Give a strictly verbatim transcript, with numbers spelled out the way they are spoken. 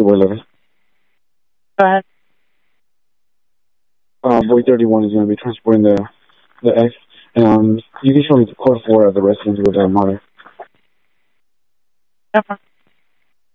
boy eleven. Go ahead. Uh, boy thirty-one is going to be transporting the the X. And um, you can show me the code four of the residence with uh, mother. No problem.